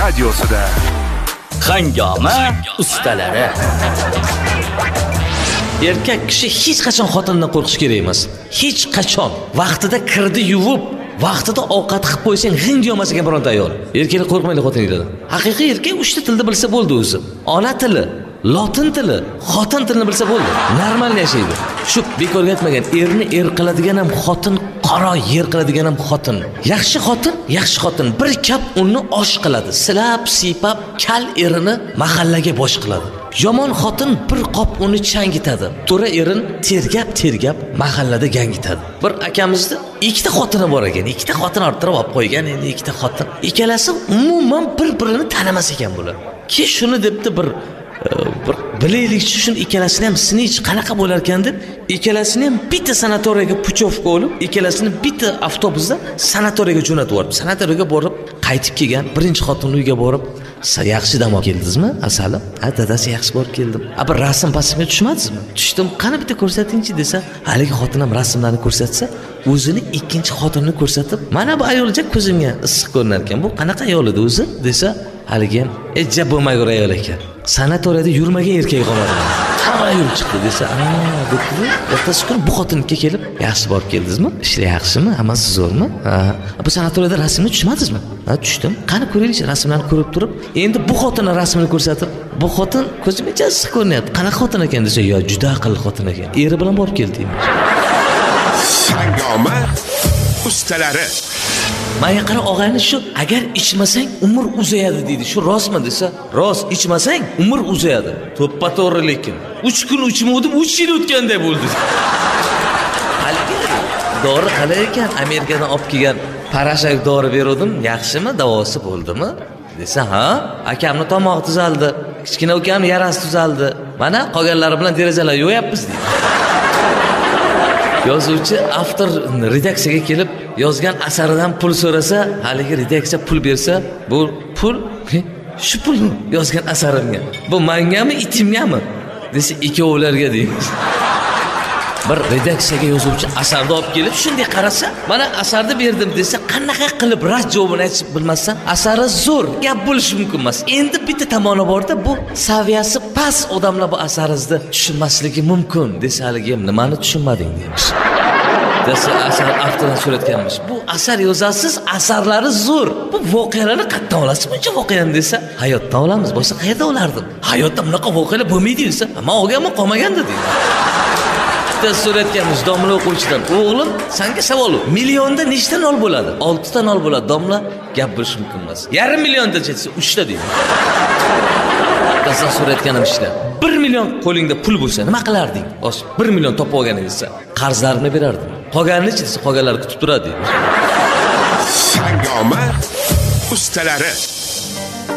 radiosida Hangoma ustalari. Erkak kishi hech qachon xotindan qo'rqish kerak emas. Hech qachon vaqtida kirdi yuvib, vaqtida ovqat qilib qo'ysang hind yomasiga bironta ayol. Erkaklar qo'rqmaydi xotinlardan. Haqiqiy erkak 3 ta tilni bilsa bo'ldi o'zi. Ona tili, lotin tili, xotin tilini bilsa bo'ldi. Normal yashaydi. Shu bekorga aytmagan, erni er qiladigan ham xotin, qaro yer qiladigan ham xotin. Yaxshi xotin bir kap unni osh qiladi. Silab, siypab, kal erini mahallaga bosh qiladi. Yomon xotin bir qop uni changitadi. To'ra erin tergab mahallada gangitadi. Bir akamizda ikkita xotini bor ekan. Ikkita xotin orttirib olib qo'ygan, endi ikkita xotin. Ikkalasi umuman bir-birini tanimas ekan bular. Ki shuni debdi bir bilaylikchi shuni ikkalasini ham sinich qanaqa bo'lar ekan deb, ikkalasini ham bitta sanatoriyaga puchovka olib, ikkalasini bitta avtobusda sanatoriyaga jo'natib yuborib, sanatoriyaga borib, qaytib kelgan, birinchi xotinning uyiga borib, yaxshi dam olib keldingizmi? Asalim. Ha, dadasi yaxshi borib keldim. Bir rasm pasmga tushmadingizmi? Tushdim. Qani bitta ko'rsatingchi desa, haligi xotin ham rasmlarni ko'rsatsa, o'zini ikkinchi xotinini ko'rsatib, mana bu ayolja ko'zimga issiq ko'rinar ekan. Bu qanaqa ayol edi o'zi? Desa, haligi ham ejja bo'lmagur ayol ekan. Sanatoriyada yurmagan erkak qoladi. Hamma yurib chiqdi desa, debdi. Ertasi kuni bu xotinga kelib, yaxshi borib keldingizmi? Ishlar yaxshimi? Hammasi zo'rmi? Ha. Bu sanatoriyada rasmni tushmadingizmi? Ha, tushdim. Qani ko'raylik, rasmlarni ko'rib turib, endi bu xotinning rasmini ko'rsatib, bu xotin ko'zimga issiq ko'rinyapti. Qanaqa xotin ekan desa, yo juda aqlli xotin ekan. Eri bilan borib keldi. Hangoma ustalari. Menga qara og'ayni shu, agar ichmasang umr uzayadi deydi. Shu rostmi desa, rost, ichmasang umr uzayadi. To'ppa to'g'ri lekin 3 kun ichmadim, 3 yil o'tganday bo'ldi. Haligi dori qalay ekan? Amerikadan olib kelgan parashak dori berdim, yaxshimi? Davosi bo'ldimi? Desa, ha, akamning tomog'i tuzaldi, kichkina ukamning yarasi tuzaldi. Mana qolganlari bilan derazalar yo'yapmiz deydi. Yozuvchi avtor redaksiyaga kelib yozgan asaridan pul so'rasa, haligi redaksiya pul bersa, bu pul shu pulni yozgan asarimga. Bu mengami, itimgami? Desa, ikkovlarga deymiz. Bir redaksiyaga yozuvchi asarni olib kelib, shunday qarasa, mana asarni berdim desa, qanaqa qilib rad javobini aytib bilmasdan, asari zo'r, gap bo'lishi mumkin emas. Endi bitta tomoni borda, bu saviyasi past odamlar bu asaringizni tushunmasligi mumkin desa, haligi ham nimani tushunmading deymiz. Desa, asar avtordan so'ratganmiz. Bu asar yozasiz, asarlari zo'r. Bu voqealarni qayerdan olasiz? Buncha voqeani desa, hayotdan olamiz. Boshqa qayerdan olardim? Hayotda bunaqa voqealar bo'lmaydi desa, men olganman, qolmaganda deydi. So'ratganmiz domla o'quvchidan. O'g'lim, senga savol. Millionda nechta nol bo'ladi? 6 ta nol bo'ladi. Domla gap bo'lishi mumkin emas. Yarim millionda chetsa 3 ta deydi. Dasan so'ratganim ishlar. 1 million qo'lingda pul bo'lsa, nima qilarding? 1 million topib olganingizda qarzlarini berardim. Qolganini-chi desa, qolganlar kutib turadi deydi. Hangoma ustalari.